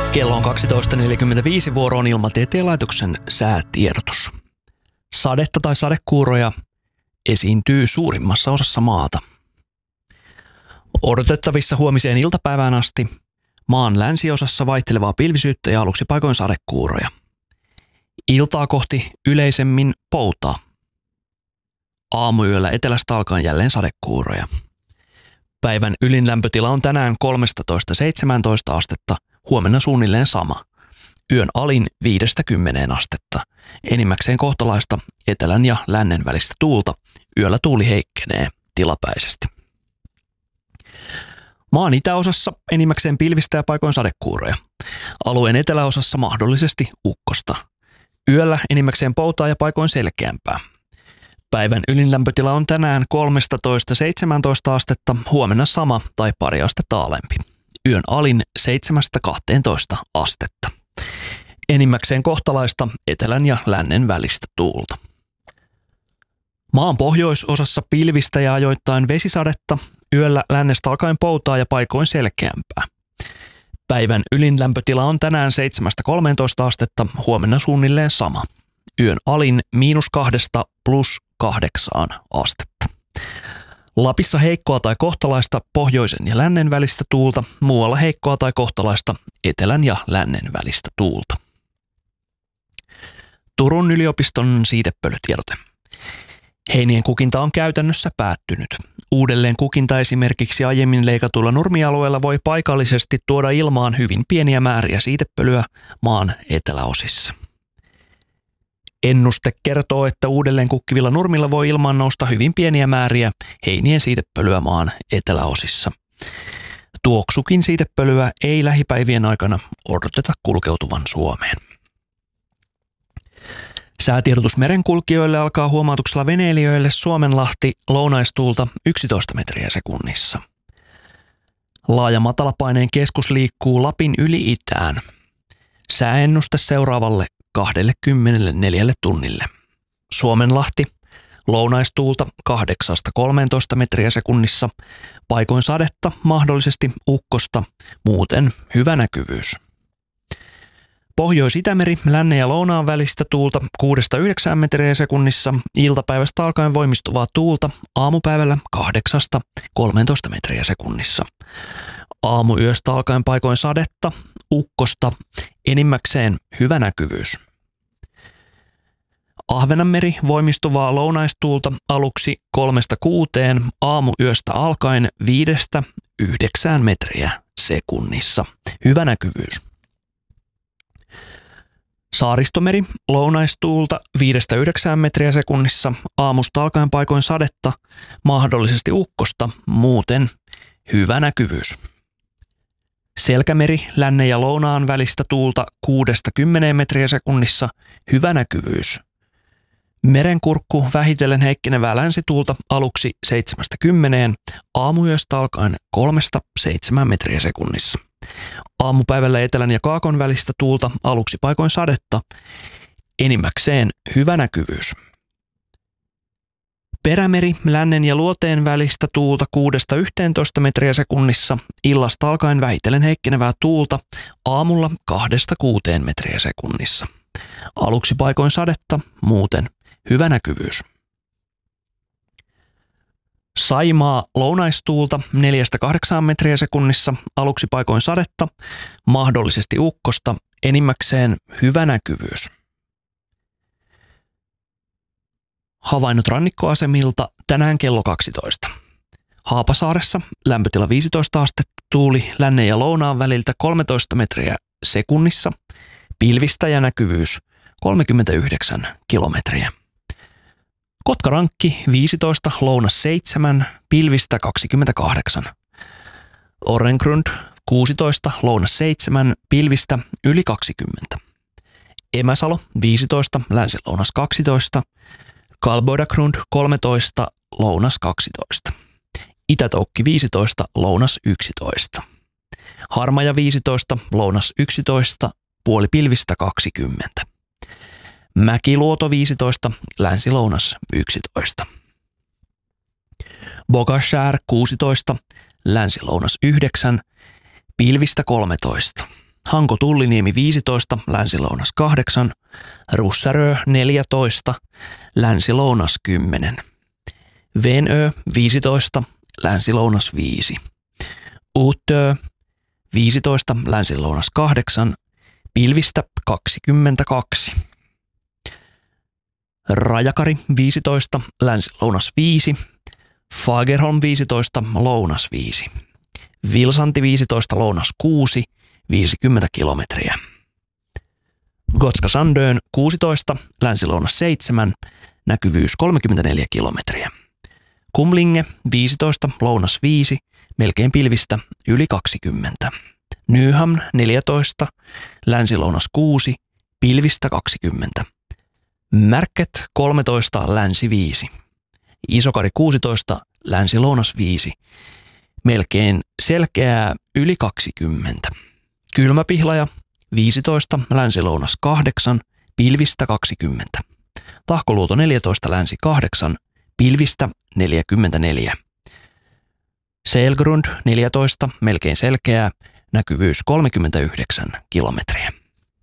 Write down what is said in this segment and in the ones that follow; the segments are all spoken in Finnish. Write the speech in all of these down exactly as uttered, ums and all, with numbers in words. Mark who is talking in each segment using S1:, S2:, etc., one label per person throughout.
S1: Kello on kaksitoista neljäkymmentäviisi, vuoroon Ilmatieteen laitoksen säätiedotus. Sadetta tai sadekuuroja esiintyy suurimmassa osassa maata. Odotettavissa huomiseen iltapäivään asti maan länsiosassa vaihtelevaa pilvisyyttä ja aluksi paikoin sadekuuroja. Iltaa kohti yleisemmin poutaa. Aamuyöllä etelästä alkaen jälleen sadekuuroja. Päivän ylin lämpötila on tänään kolmetoista seitsemäntoista astetta, huomenna suunnilleen sama. Yön alin viidestä kymmeneen astetta. Enimmäkseen kohtalaista etelän ja lännen välistä tuulta. Yöllä tuuli heikkenee tilapäisesti. Maan itäosassa enimmäkseen pilvistä ja paikoin sadekuuroja. Alueen eteläosassa mahdollisesti ukkosta. Yöllä enimmäkseen poutaa ja paikoin selkeämpää. Päivän ylin lämpötila on tänään kolmetoista seitsemäntoista astetta, huomenna sama tai pari astetta alempi. Yön alin seitsemästä kahteentoista astetta. Enimmäkseen kohtalaista etelän ja lännen välistä tuulta. Maan pohjoisosassa pilvistä ja ajoittain vesisadetta, yöllä lännestä alkaen poutaa ja paikoin selkeämpää. Päivän ylin lämpötila on tänään seitsemästä kolmeentoista astetta, huomenna suunnilleen sama. Yön alin miinus kahdesta plus kahdeksaan astetta. Lapissa heikkoa tai kohtalaista pohjoisen ja lännen välistä tuulta, muualla heikkoa tai kohtalaista etelän ja lännen välistä tuulta. Turun yliopiston siitepölytiedote. Heinien kukinta on käytännössä päättynyt. Uudelleen kukinta esimerkiksi aiemmin leikatuilla nurmialueilla voi paikallisesti tuoda ilmaan hyvin pieniä määriä siitepölyä maan eteläosissa. Ennuste kertoo, että uudelleen kukkivilla nurmilla voi ilmaan nousta hyvin pieniä määriä heinien siitepölyä maan eteläosissa. Tuoksukin siitepölyä ei lähipäivien aikana odoteta kulkeutuvan Suomeen. Säätiedotus merenkulkijoille alkaa huomautuksella veneilijöille Suomenlahti lounaistuulta yksitoista metriä sekunnissa. Laaja matalapaineen keskus liikkuu Lapin yli itään. Sääennuste seuraavalle kaksikymmentäneljä tunnille. Suomenlahti lounaistuulta kahdeksasta kolmeentoista metriä sekunnissa, paikoin sadetta, mahdollisesti ukkosta, muuten hyvä näkyvyys. Pohjois-Itämeri lännen ja lounaan välistä tuulta kuudesta yhdeksään metriä sekunnissa, iltapäivästä alkaen voimistuvaa tuulta, aamupäivällä kahdeksasta kolmeentoista metriä sekunnissa. Aamuyöstä alkaen paikoin sadetta, ukkosta, enimmäkseen hyvä näkyvyys. Ahvenanmeri voimistuvaa lounaistuulta aluksi kolmesta kuuteen, aamuyöstä alkaen viidestä yhdeksään metriä sekunnissa. Hyvä näkyvyys. Saaristomeri lounaistuulta viidestä yhdeksään metriä sekunnissa, aamusta alkaen paikoin sadetta, mahdollisesti ukkosta, muuten hyvä näkyvyys. Selkämeri lännen ja lounaan välistä tuulta kuudesta kymmeneen metriä sekunnissa, hyvä näkyvyys. Merenkurkku vähitellen heikkenevää länsituulta aluksi seitsemästä kymmeneen, aamuyöstä alkaen kolmesta seitsemään metriä sekunnissa. Aamupäivällä etelän ja kaakon välistä tuulta aluksi paikoin sadetta, enimmäkseen hyvä näkyvyys. Perämeri lännen ja luoteen välistä tuulta kuudesta yhteentoista metriä sekunnissa, illasta alkaen vähitellen heikkenevää tuulta, aamulla kahdesta kuuteen metriä sekunnissa. Aluksi paikoin sadetta, muuten hyvä näkyvyys. Saimaa lounaistuulta neljästä kahdeksaan metriä sekunnissa, aluksi paikoin sadetta, mahdollisesti ukkosta, enimmäkseen hyvä näkyvyys. Havainnot rannikkoasemilta tänään kello kaksitoista. Haapasaaressa lämpötila viisitoista astetta, tuuli lännen ja lounaan väliltä kolmetoista metriä sekunnissa, pilvistä ja näkyvyys kolmekymmentäyhdeksän kilometriä. Kotkarankki viisitoista, lounas seitsemän, pilvistä kaksikymmentäkahdeksan. Orrengrund kuusitoista, lounas seitsemän, pilvistä yli kaksikymmentä. Emäsalo viisitoista, länsi-lounas kaksitoista. Kalbodagrund kolmetoista, lounas kaksitoista. Itätoukki viisitoista, lounas yksitoista. Harmaja viisitoista, lounas yksitoista, puoli pilvistä kaksikymmentä. Mäkiluoto viisitoista, länsi-lounas yksitoista. Bogashär kuusitoista, länsi-lounas yhdeksän, pilvistä kolmetoista. Hanko Tulliniemi viisitoista, länsi-lounas kahdeksan, Russärö neljätoista, länsi-lounas kymmenen, Venö viisitoista, länsi-lounas viisi, Uutö viisitoista, länsi-lounas kahdeksan, pilvistä kaksikymmentäkaksi, Rajakari viisitoista, länsi-lounas viisi, Fagerholm viisitoista, lounas viisi, Vilsanti viisitoista, lounas kuusi, viisikymmentä kilometriä. Gotska Sandön kuusitoista, länsi-lounas seitsemän, näkyvyys kolmekymmentäneljä kilometriä. Kumlinge viisitoista, lounas viisi, melkein pilvistä yli kaksikymmentä. Nyham neljätoista, länsi-lounas kuusi, pilvistä kaksikymmentä. Märket kolmetoista, länsi viisi. Isokari kuusitoista, länsi-lounas viisi, melkein selkeää yli kaksikymmentä. Kylmäpihlaja viisitoista, länsi-lounas kahdeksan, pilvistä kaksikymmentä. Tahkoluoto neljätoista, länsi kahdeksan, pilvistä neljäkymmentäneljä. Selgrund neljätoista, melkein selkeää, näkyvyys kolmekymmentäyhdeksän kilometriä.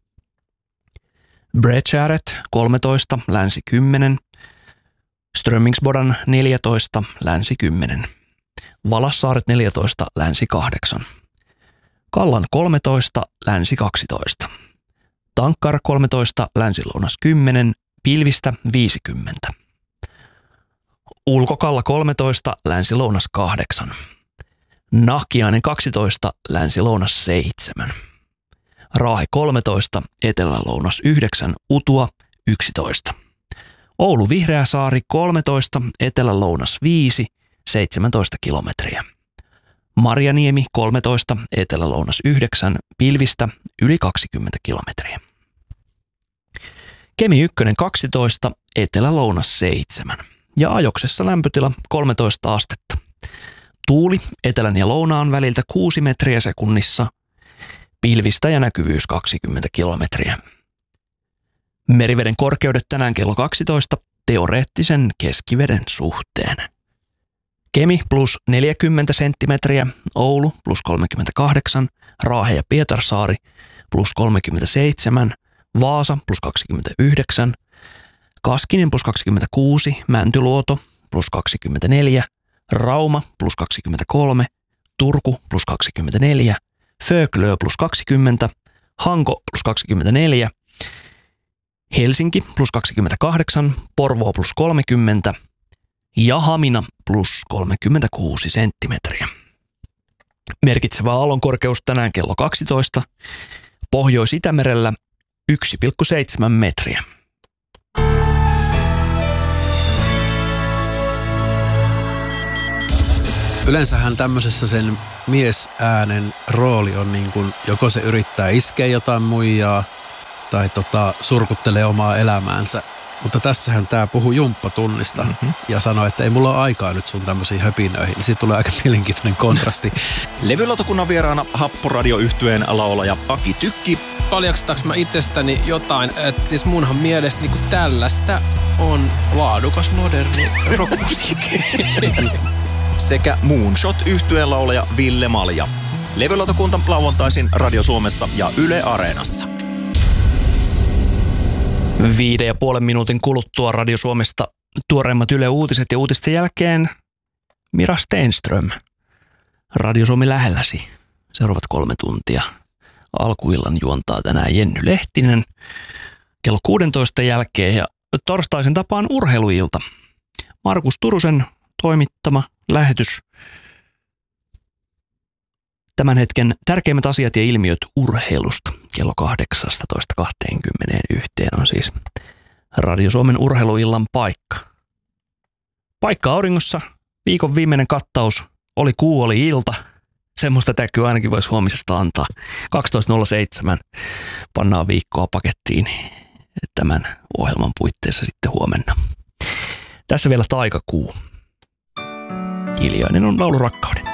S1: Bredskäret kolmetoista, länsi kymmenen, Strömmingsbodan neljätoista, länsi kymmenen, Valassaaret neljätoista, länsi kahdeksan, Kallan kolmetoista, länsi kaksitoista, Tankkar kolmetoista, länsi-lounas kymmenen, pilvistä viisikymmentä, Ulkokalla kolmetoista, länsi-lounas kahdeksan, Nahkiainen kaksitoista, länsi-lounas seitsemän, Raahe kolmetoista, etelä-lounas yhdeksän, Utua yksitoista, Oulu Vihreäsaari kolmetoista, etelä-lounas viisi, seitsemäntoista kilometriä. Marjaniemi kolmetoista, etelä-lounas yhdeksän, pilvistä yli kaksikymmentä kilometriä. Kemi ykkönen kaksitoista, etelä-lounas seitsemän ja Ajoksessa lämpötila kolmetoista astetta. Tuuli etelän ja lounaan väliltä kuusi metriä sekunnissa, pilvistä ja näkyvyys kaksikymmentä kilometriä. Meriveden korkeudet tänään kello kaksitoista teoreettisen keskiveden suhteen. Kemi plus neljäkymmentä senttimetriä, Oulu plus kolmekymmentäkahdeksan, Raahe ja Pietarsaari plus kolmekymmentäseitsemän, Vaasa plus kaksikymmentäyhdeksän, Kaskinen plus kaksikymmentäkuusi, Mäntyluoto plus kaksikymmentäneljä, Rauma plus kaksikymmentäkolme, Turku plus kaksikymmentäneljä, Föglö plus kaksikymmentä, Hanko plus kaksikymmentäneljä, Helsinki plus kaksikymmentäkahdeksan, Porvoo plus kolmekymmentä ja Hamina plus kolmekymmentäkuusi senttimetriä. Merkitsevä aallonkorkeus tänään kello kaksitoista, Pohjois-Itämerellä yksi pilkku seitsemän metriä.
S2: Yleensähän tämmöisessä sen miesäänen rooli on niin kuin, joko se yrittää iskeä jotain muijaa tai tota, surkuttelee omaa elämäänsä. Mutta tässähän tää puhuu jumppatunnista mm-hmm. ja sanoi, että ei mulla ole aikaa nyt sun tämmöisiin höpinöihin. Niin siitä tulee aika mielenkiintoinen kontrasti.
S3: Levylautakunnan vieraana Happoradio-yhtyeen laulaja Aki Tykki.
S4: Paljastaks mä itsestäni jotain, että siis munhan mielestä niinku tällaista on laadukas moderni rockmusiikki.
S3: Sekä Moonshot-yhtyeen laulaja Ville Malja. Levylautakunta lauantaisin Radio Suomessa ja Yle Areenassa.
S1: Viiden ja puolen minuutin kuluttua Radio Suomesta tuoreimmat Yle Uutiset ja uutisten jälkeen Mira Stenström. Radio Suomi lähelläsi. Seuraavat kolme tuntia. Alkuillan juontaa tänään Jenny Lehtinen kello kuusitoista jälkeen ja torstaisen tapaan urheiluilta. Markus Turusen toimittama lähetys. Tämän hetken tärkeimmät asiat ja ilmiöt urheilusta kello kahdeksastatoista kaksikymmentäyksi on siis Radio Suomen urheiluillan paikka. Paikka auringossa, viikon viimeinen kattaus, oli kuu, oli ilta. Semmoista täkyä ainakin voisi huomisesta antaa. kaksitoista nolla seitsemän pannaan viikkoa pakettiin tämän ohjelman puitteissa sitten huomenna. Tässä vielä taikakuu. Hiljainen on laulu rakkauden.